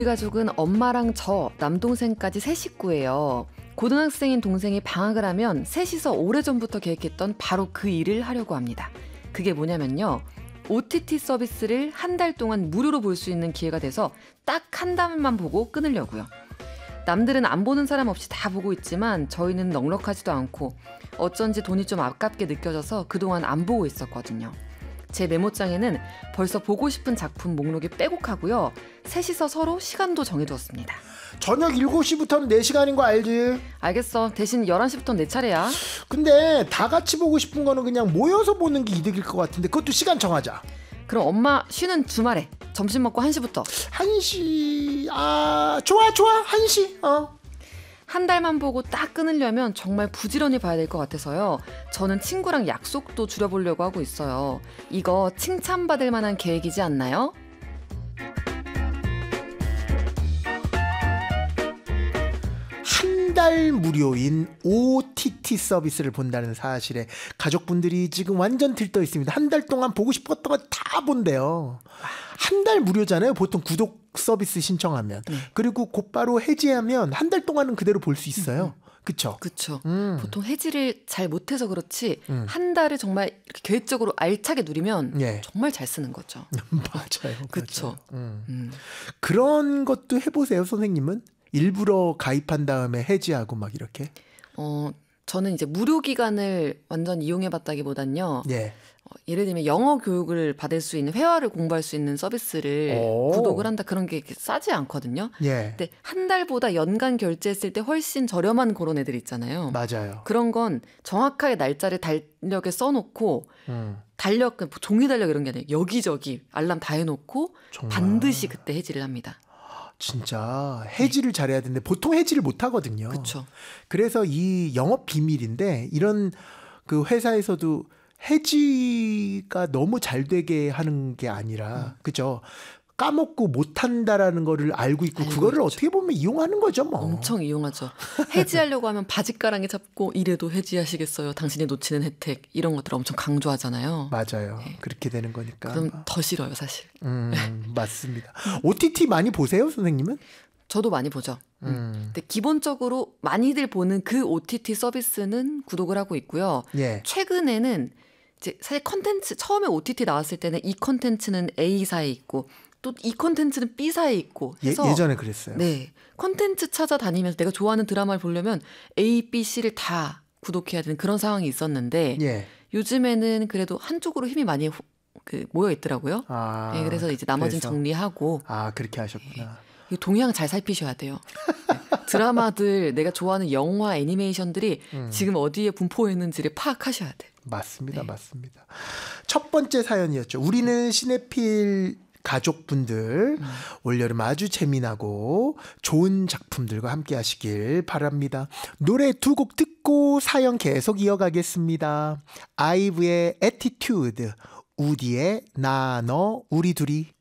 우리 가족은 엄마랑 저, 남동생까지 세 식구예요. 고등학생인 동생이 방학을 하면 셋이서 오래전부터 계획했던 바로 그 일을 하려고 합니다. 그게 뭐냐면요. OTT 서비스를 한 달 동안 무료로 볼 수 있는 기회가 돼서 딱 한 달만 보고 끊으려고요. 남들은 안 보는 사람 없이 다 보고 있지만 저희는 넉넉하지도 않고 어쩐지 돈이 좀 아깝게 느껴져서 그동안 안 보고 있었거든요. 제 메모장에는 벌써 보고 싶은 작품 목록이 빼곡하고요. 셋이서 서로 시간도 정해두었습니다. 저녁 7시부터는 4시간인 거 알지? 알겠어. 대신 11시부터는 내 차례야. 근데 다 같이 보고 싶은 거는 그냥 모여서 보는 게 이득일 것 같은데 그것도 시간 정하자. 그럼 엄마 쉬는 주말에 점심 먹고 1시부터. 1시... 좋아 1시. 한 달만 보고 딱 끊으려면 정말 부지런히 봐야 될 것 같아서요. 저는 친구랑 약속도 줄여보려고 하고 있어요. 이거 칭찬받을 만한 계획이지 않나요? 한 달 무료인 OTT 서비스를 본다는 사실에 가족분들이 지금 완전 들떠 있습니다. 한 달 동안 보고 싶었던 거 다 본대요. 한 달 무료잖아요. 보통 구독 서비스 신청하면. 그리고 곧바로 해지하면 한 달 동안은 그대로 볼 수 있어요. 그쵸? 그쵸. 보통 해지를 잘 못해서 그렇지 한 달을 정말 이렇게 계획적으로 알차게 누리면 정말 잘 쓰는 거죠. 맞아요. 그쵸. 그런 것도 해보세요, 선생님은? 일부러 가입한 다음에 해지하고 막 이렇게? 저는 이제 무료 기간을 완전 이용해봤다기보단요. 예를 들면 영어 교육을 받을 수 있는 회화를 공부할 수 있는 서비스를 구독을 한다. 그런 게 싸지 않거든요. 근데 한 달보다 연간 결제했을 때 훨씬 저렴한 그런 애들 있잖아요. 맞아요. 그런 건 정확하게 날짜를 달력에 써놓고 달력, 종이 달력 이런 게 아니라 여기저기 알람 다 해놓고 정말. 반드시 그때 해지를 합니다. 진짜 해지를 잘해야 되는데 보통 해지를 못 하거든요. 그렇죠. 그래서 이 영업 비밀인데 이런 그 회사에서도 해지가 너무 잘 되게 하는 게 아니라 그죠? 까먹고 못한다라는 거를 알고 있고 그거를 있죠. 어떻게 보면 이용하는 거죠 뭐. 엄청 이용하죠. 해지하려고 하면 바짓가랑이 잡고 이래도 해지하시겠어요. 당신이 놓치는 혜택 이런 것들 엄청 강조하잖아요. 맞아요. 그렇게 되는 거니까. 그럼 더 싫어요 사실. 맞습니다. OTT 많이 보세요 선생님은? 저도 많이 보죠. 근데 기본적으로 많이들 보는 그 OTT 서비스는 구독을 하고 있고요. 최근에는 이제 사실 컨텐츠 처음에 OTT 나왔을 때는 이 컨텐츠는 A사에 있고 또 이 컨텐츠는 B사에 있고 해서 예전에 그랬어요. 네. 컨텐츠 찾아다니면서 내가 좋아하는 드라마를 보려면 A, B, C를 다 구독해야 되는 그런 상황이 있었는데 요즘에는 그래도 한쪽으로 힘이 많이 모여 있더라고요. 그래서 이제 나머지는 정리하고. 그렇게 하셨구나. 동향 잘 살피셔야 돼요. 드라마들 내가 좋아하는 영화 애니메이션들이 지금 어디에 분포했는지를 파악하셔야 돼. 맞습니다. 맞습니다. 첫 번째 사연이었죠. 우리는 시네필 가족분들 올여름 아주 재미나고 좋은 작품들과 함께 하시길 바랍니다. 노래 2곡 듣고 사연 계속 이어가겠습니다. 아이브의 에티튜드, 우디의 나 너 우리 둘이.